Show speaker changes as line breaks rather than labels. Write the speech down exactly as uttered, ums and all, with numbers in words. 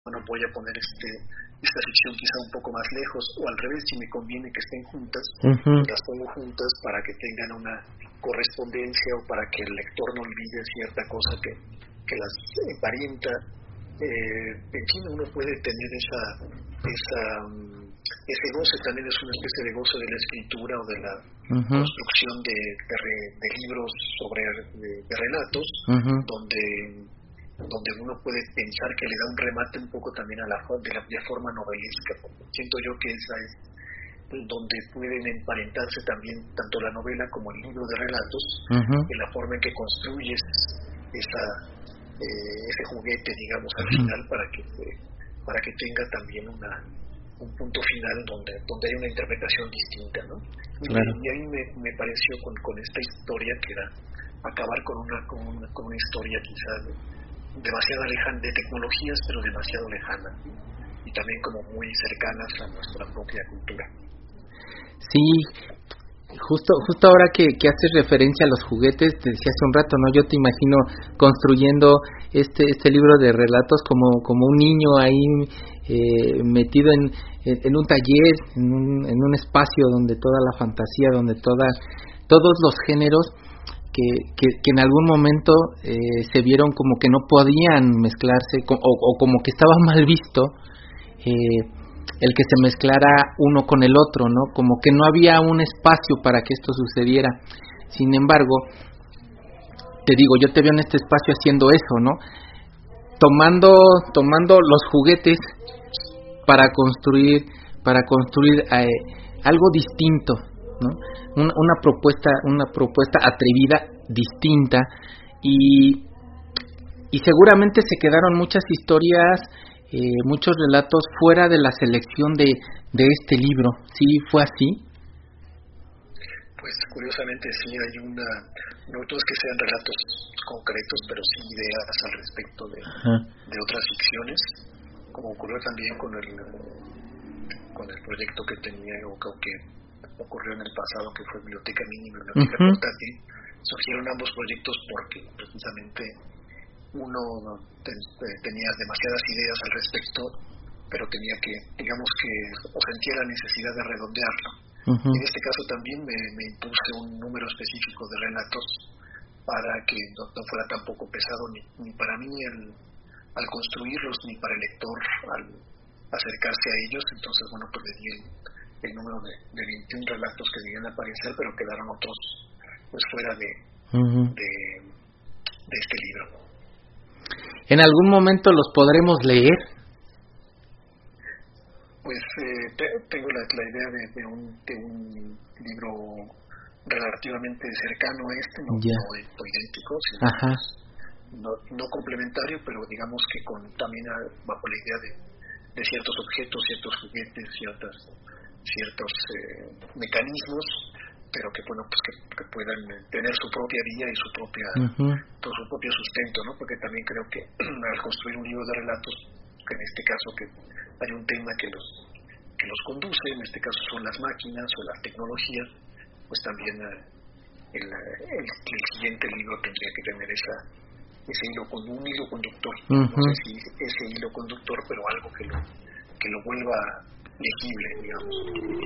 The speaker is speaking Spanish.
bueno, voy a poner este esta ficción quizá un poco más lejos, o al revés, si me conviene que estén juntas,
uh-huh.
las pongo juntas para que tengan una correspondencia o para que el lector no olvide cierta cosa que, que las emparenta. Eh, en fin, uno puede tener esa, esa um, ese goce, también es una especie de goce de la escritura o de la uh-huh. construcción de, de, re, de libros sobre de, de relatos,
uh-huh.
donde donde uno puede pensar que le da un remate un poco también a la de la de forma novelesca. Siento yo que esa es donde pueden emparentarse también tanto la novela como el libro de relatos,
uh-huh.
en la forma en que construyes esa eh, ese juguete, digamos, al uh-huh. final, para que para que tenga también una un punto final donde donde hay una interpretación distinta, ¿no?
Claro.
Y, y a mí me, me pareció con, con esta historia que era acabar con una con una, con una historia quizás demasiado lejana de tecnologías, pero demasiado lejana, y también como muy cercanas a nuestra propia cultura.
Sí, justo justo ahora que, que haces referencia a los juguetes, te decía hace un rato, ¿no? Yo te imagino construyendo este este libro de relatos como como un niño ahí eh, metido en, en en un taller, en un en un espacio donde toda la fantasía, donde toda todos los géneros Que, que, que en algún momento eh, se vieron como que no podían mezclarse o, o como que estaba mal visto eh, el que se mezclara uno con el otro, ¿no? Como que no había un espacio para que esto sucediera. Sin embargo, te digo, yo te veo en este espacio haciendo eso, ¿no? Tomando tomando los juguetes para construir para construir eh, algo distinto, ¿no? Una, una propuesta una propuesta atrevida, distinta, y y seguramente se quedaron muchas historias, eh, muchos relatos fuera de la selección de de este libro. ¿Sí fue así?
Pues curiosamente sí, hay una, no todos que sean relatos concretos, pero sí ideas al respecto de, de otras ficciones, como ocurrió también con el con el proyecto que tenía o que ocurrió en el pasado, que fue Biblioteca Mini, Biblioteca uh-huh. Portátil. Surgieron ambos proyectos porque precisamente uno ten, tenía demasiadas ideas al respecto, pero tenía que, digamos que, o sentía la necesidad de redondearlo. Uh-huh. En este caso también me, me impuse un número específico de relatos para que no, no fuera tampoco pesado ni, ni para mí el, al construirlos, ni para el lector al acercarse a ellos. Entonces, bueno, pues le di el, el número de, de veintiún relatos que debían aparecer, pero quedaron otros pues fuera de, uh-huh. de, de este libro.
¿En algún momento los podremos leer?
Pues eh, te, tengo la, la idea de, de, un, de un libro relativamente cercano a este, no,
yeah.
no, no idéntico, sino
Ajá.
no, no complementario, pero digamos que con también bajo la idea de, de ciertos objetos, ciertos juguetes, ciertas ciertos eh, mecanismos, pero que bueno, pues que, que puedan tener su propia vía y su propia uh-huh. todo su propio sustento, ¿no? Porque también creo que al construir un libro de relatos, que en este caso que hay un tema que los que los conduce, en este caso son las máquinas o las tecnologías, pues también eh, el, el, el siguiente libro tendría que tener esa ese hilo con un hilo conductor, uh-huh. no sé si ese hilo conductor, pero algo que lo que lo vuelva legible, digamos.